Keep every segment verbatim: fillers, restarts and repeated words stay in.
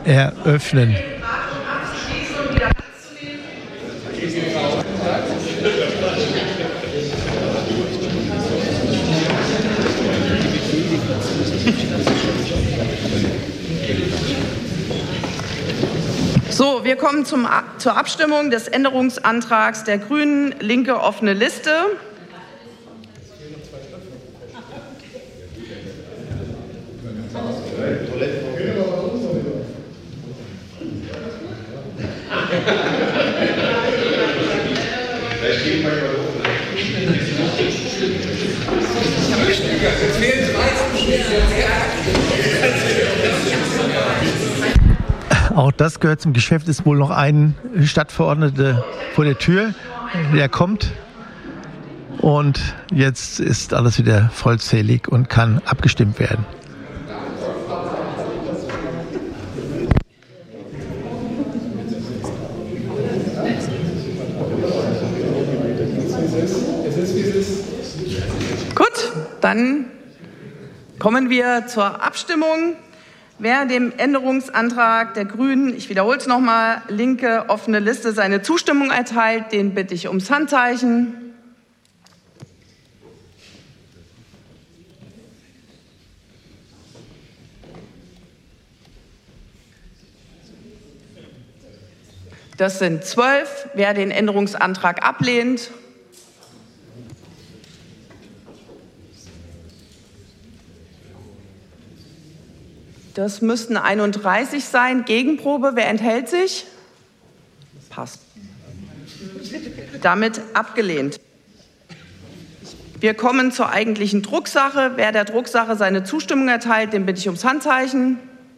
eröffnen. So, wir kommen zum, zur Abstimmung des Änderungsantrags der Grünen, Linke, offene Liste. Auch das gehört zum Geschäft. Ist wohl noch ein Stadtverordneter vor der Tür, der kommt. Und jetzt ist alles wieder vollzählig und kann abgestimmt werden. Gut, dann kommen wir zur Abstimmung. Wer dem Änderungsantrag der Grünen, ich wiederhole es nochmal, Linke, offene Liste, seine Zustimmung erteilt, den bitte ich ums Handzeichen. Das sind zwölf. Wer den Änderungsantrag ablehnt, das müssten einunddreißig sein. Gegenprobe, wer enthält sich? Passt. Damit abgelehnt. Wir kommen zur eigentlichen Drucksache. Wer der Drucksache seine Zustimmung erteilt, den bitte ich ums Handzeichen.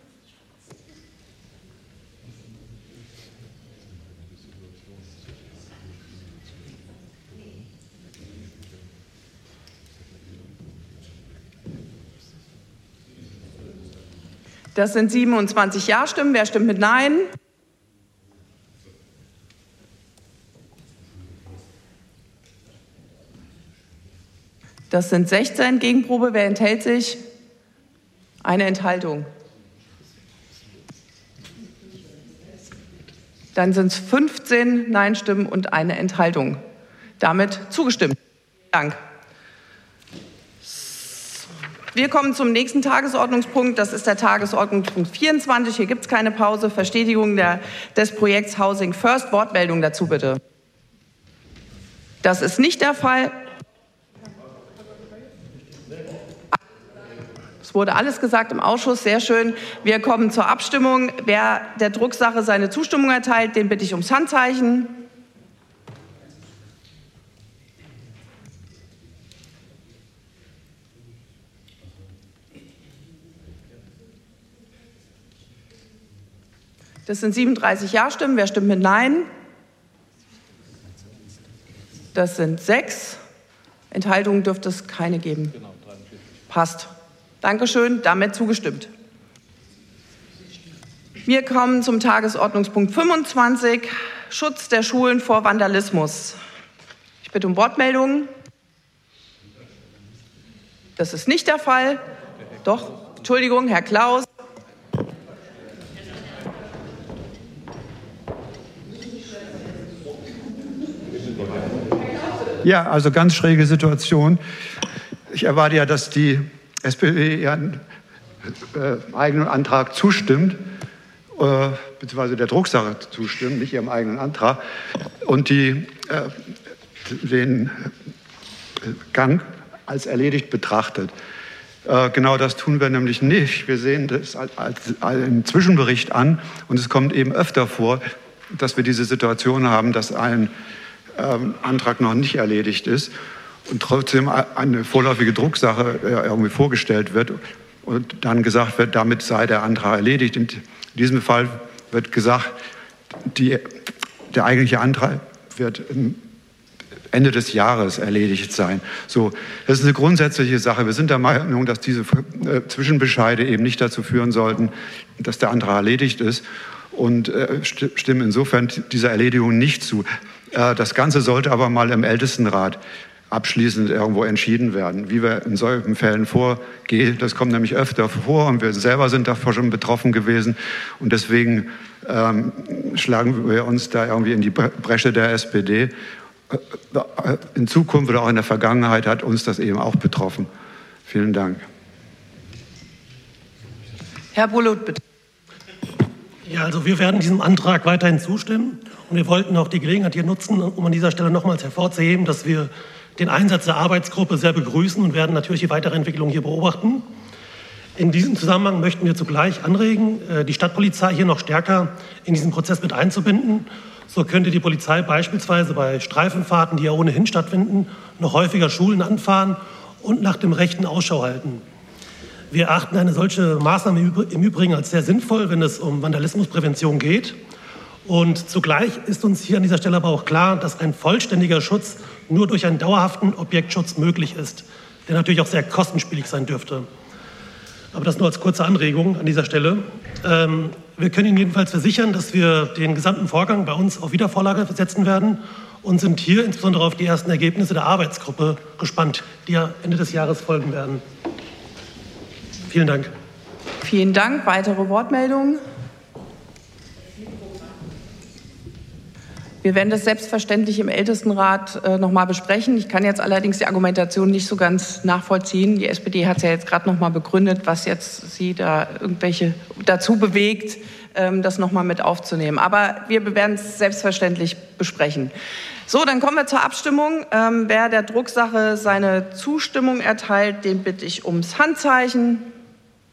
Das sind siebenundzwanzig Ja-Stimmen. Wer stimmt mit Nein? Das sind sechzehn. Gegenprobe. Wer enthält sich? Eine Enthaltung. Dann sind es fünfzehn Nein-Stimmen und eine Enthaltung. Damit zugestimmt. Vielen Dank. Wir kommen zum nächsten Tagesordnungspunkt. Das ist der Tagesordnungspunkt vierundzwanzig. Hier gibt es keine Pause. Verstetigung der, des Projekts Housing First. Wortmeldung dazu bitte. Das ist nicht der Fall. Es wurde alles gesagt im Ausschuss. Sehr schön. Wir kommen zur Abstimmung. Wer der Drucksache seine Zustimmung erteilt, den bitte ich ums Handzeichen. Das sind siebenunddreißig Ja-Stimmen. Wer stimmt mit Nein? Das sind sechs. Enthaltungen dürfte es keine geben. Passt. Dankeschön. Damit zugestimmt. Wir kommen zum Tagesordnungspunkt fünfundzwanzig. Schutz der Schulen vor Vandalismus. Ich bitte um Wortmeldungen. Das ist nicht der Fall. Doch, Entschuldigung, Herr Klaus. Ja, also ganz schräge Situation. Ich erwarte ja, dass die S P D ihren äh, eigenen Antrag zustimmt, äh, beziehungsweise der Drucksache zustimmt, nicht ihrem eigenen Antrag, und die äh, den Gang als erledigt betrachtet. Äh, genau das tun wir nämlich nicht. Wir sehen das als, als einen Zwischenbericht an, und es kommt eben öfter vor, dass wir diese Situation haben, dass ein ähm, Antrag noch nicht erledigt ist und trotzdem eine vorläufige Drucksache irgendwie vorgestellt wird und dann gesagt wird, damit sei der Antrag erledigt. In diesem Fall wird gesagt, die, der eigentliche Antrag wird Ende des Jahres erledigt sein. So, das ist eine grundsätzliche Sache. Wir sind der Meinung, dass diese äh, Zwischenbescheide eben nicht dazu führen sollten, dass der Antrag erledigt ist, und äh, stimmen insofern dieser Erledigung nicht zu. Äh, das Ganze sollte aber mal im Ältestenrat abschließend irgendwo entschieden werden. Wie wir in solchen Fällen vorgehen, das kommt nämlich öfter vor und wir selber sind davor schon betroffen gewesen. Und deswegen ähm, schlagen wir uns da irgendwie in die Bresche der S P D. In Zukunft oder auch in der Vergangenheit hat uns das eben auch betroffen. Vielen Dank. Herr Bulut, bitte. Ja, also wir werden diesem Antrag weiterhin zustimmen. Und wir wollten auch die Gelegenheit hier nutzen, um an dieser Stelle nochmals hervorzuheben, dass wir den Einsatz der Arbeitsgruppe sehr begrüßen und werden natürlich die weitere Entwicklung hier beobachten. In diesem Zusammenhang möchten wir zugleich anregen, die Stadtpolizei hier noch stärker in diesen Prozess mit einzubinden. So könnte die Polizei beispielsweise bei Streifenfahrten, die ja ohnehin stattfinden, noch häufiger Schulen anfahren und nach dem Rechten Ausschau halten. Wir erachten eine solche Maßnahme im Übrigen als sehr sinnvoll, wenn es um Vandalismusprävention geht. Und zugleich ist uns hier an dieser Stelle aber auch klar, dass ein vollständiger Schutz nur durch einen dauerhaften Objektschutz möglich ist, der natürlich auch sehr kostenspielig sein dürfte. Aber das nur als kurze Anregung an dieser Stelle. Ähm, wir können Ihnen jedenfalls versichern, dass wir den gesamten Vorgang bei uns auf Wiedervorlage setzen werden und sind hier insbesondere auf die ersten Ergebnisse der Arbeitsgruppe gespannt, die ja Ende des Jahres folgen werden. Vielen Dank. Vielen Dank. Weitere Wortmeldungen? Wir werden das selbstverständlich im Ältestenrat äh, noch mal besprechen. Ich kann jetzt allerdings die Argumentation nicht so ganz nachvollziehen. Die S P D hat es ja jetzt gerade noch mal begründet, was jetzt Sie da irgendwelche dazu bewegt, ähm, das noch mal mit aufzunehmen. Aber wir werden es selbstverständlich besprechen. So, dann kommen wir zur Abstimmung. Ähm, wer der Drucksache seine Zustimmung erteilt, den bitte ich ums Handzeichen.